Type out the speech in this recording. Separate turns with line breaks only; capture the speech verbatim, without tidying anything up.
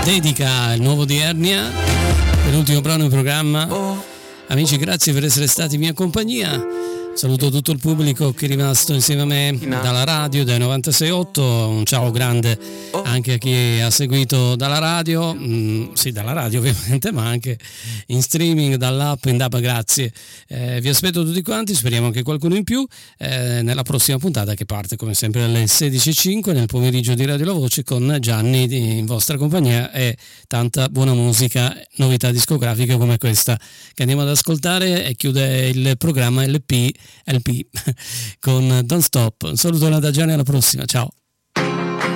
dedica il nuovo di Ernia, penultimo brano in programma. Amici, grazie per essere stati in mia compagnia. Saluto tutto il pubblico che è rimasto insieme a me dalla radio, dai novantasei virgola otto. Un ciao grande anche a chi ha seguito dalla radio, mm, sì, dalla radio ovviamente, ma anche in streaming, dall'app, in D A B. Grazie. Eh, vi aspetto tutti quanti, speriamo anche qualcuno in più, eh, nella prossima puntata, che parte come sempre alle sedici e cinque nel pomeriggio di Radio La Voce, con Gianni in vostra compagnia e tanta buona musica, novità discografiche come questa che andiamo ad ascoltare, e chiude il programma L P L P con Don't Stop. Un saluto da Gianni, alla prossima, ciao.